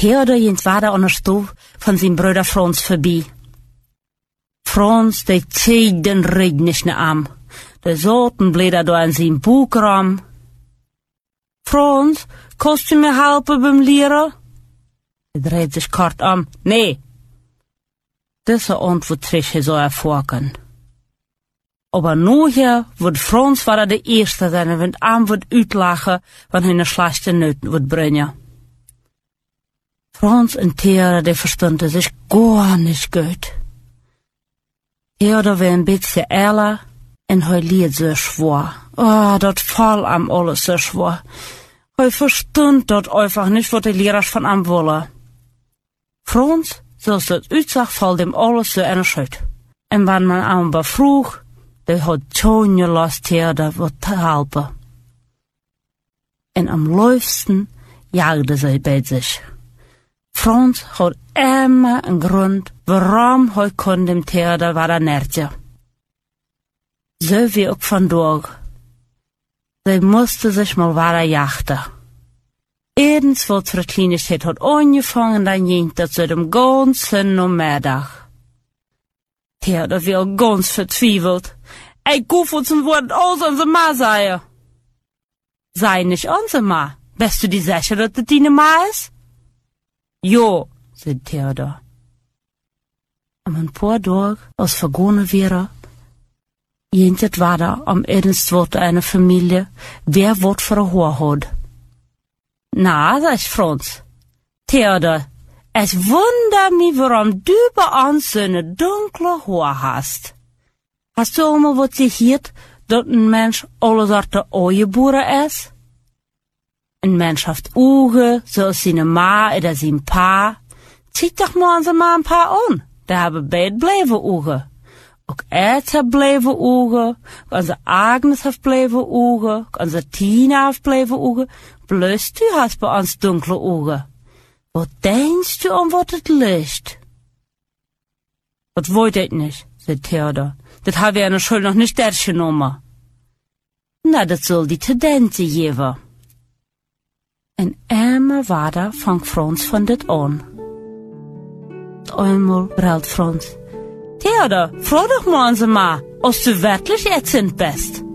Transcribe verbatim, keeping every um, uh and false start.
Theodor jens war da an der Stuf von seinem Bruder Franz vorbei. Franz, der zieht den Regen nicht mehr an. Der Sorten blättert da in seinem Buchraum. Franz, kannst du mir helfen beim Lehren? Er dreht sich kort um. Nee. Diese Antwort tritt er so erfolgen. Aber nachher wird Franz war der Erste sein, wenn er wird uitlachen, wenn er eine schlechte Noten wird bringen. Franz und Theodor, die verstanden sich gar nicht gut. Theodor war ein bisschen älter und er liet so schwer. Oh, dat fall am alles so schwer. Er verstand dort einfach nicht, was die Lehrer von ihm wollen. Franz, zoals dat uitzag, valt hem alles so erschüttert. Und wenn man ihn befrug, der hat schon gelast, Theodor wat te helpen. Und am liebsten jagde sie bei sich. Franz hat immer einen Grund, warum er kon dem Theodor war nertje. So wie auch vandaag. Sie musste sich mal weiter jachten. Edens wat voor Kleinigkeit hat angefangen, dann ging das zu dem ganzen Nachmittag. Theodor war ganz vertwiebelt. Ich guck uns ein Wort aus unsere Ma sei. Sei nicht unsere Ma. Bist du die sicher, dass das deine Ma ist? Jo, sagt Theodor. Am ein paar Tage, als vergonnen wäre, jentet war da am Edens Wort eine Familie, wer Wort für ein Haar hat. Na, sagt Franz. Theodor, es wundert mich, warum du bei uns so eine dunkle Haar hast. Hast du einmal was gehört, dass ein Mensch alle Sorten angeboren ist? Ein Mensch hat Augen, so als seine Ma oder sein Pa. Zieh doch mal unsere Ma ein paar an. Da haben beide bleiben Augen. Auch Ed hat bleiben Augen, unsere Agnes hat bleiben Augen, unsere Tina hat bleiben Augen. Bloß du hast bei uns dunkle Augen. Was denkst du um was das liegt? Das wollt ich nicht, sagt Theodor. Das habe ich an der Schule noch nicht durchgenommen. Na, das soll die Tendenz geben. Und immer weiter fängt Franz von das an. Einmal brüllt Franz. Theodor, frag doch mal unsere Ma, ob du wirklich ätzend bist.